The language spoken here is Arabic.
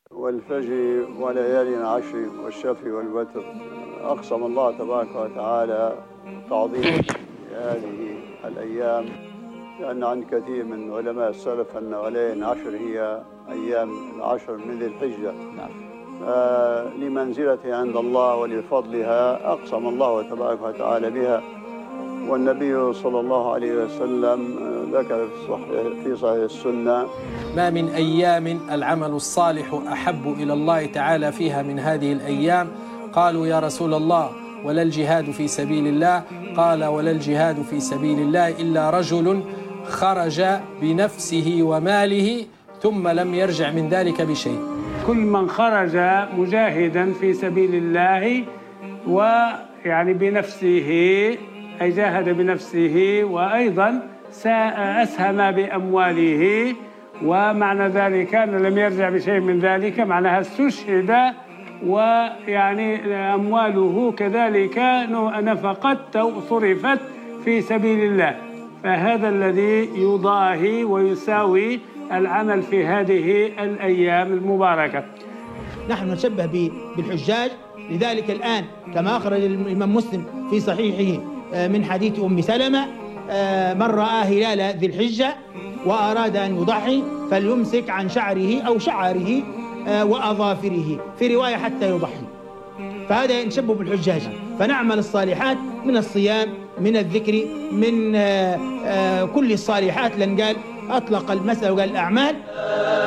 والفجر وليال عشر والشفع والوتر. أقسم الله تبارك وتعالى تعظيما لهذه الأيام، لأن عن كثير من علماء السلف أن ليالي عشر هي أيام العشر من ذي الحجة. لمنزلتها عند الله ولفضلها أقسم الله تبارك وتعالى بها. والنبي صلى الله عليه وسلم ذكر في صحيح السنة: ما من أيام العمل الصالح أحب إلى الله تعالى فيها من هذه الأيام. قالوا: يا رسول الله، ولا الجهاد في سبيل الله؟ قال: ولا الجهاد في سبيل الله إلا رجل خرج بنفسه وماله ثم لم يرجع من ذلك بشيء. كل من خرج مجاهدا في سبيل الله ويعني بنفسه، أي جاهد بنفسه وأيضا أسهم بأمواله، ومعنى ذلك أن لم يرجع بشيء من ذلك معناها استشهد، ويعني أمواله كذلك نفقت أو صرفت في سبيل الله. فهذا الذي يضاهي ويساوي العمل في هذه الأيام المباركة. نحن نشبه بالحجاج، لذلك الآن كما أخرج الإمام مسلم في صحيحه من حديث أم سلمة: من رأى هلال ذي الحجة وأراد أن يضحي فليمسك عن شعره أو شعره وأظافره، في رواية حتى يضحي. فهذا نشبه بالحجاج. فنعمل الصالحات من الصيام، من الذكر، من كل الصالحات، لأن قال أطلق المثل وقال الأعمال.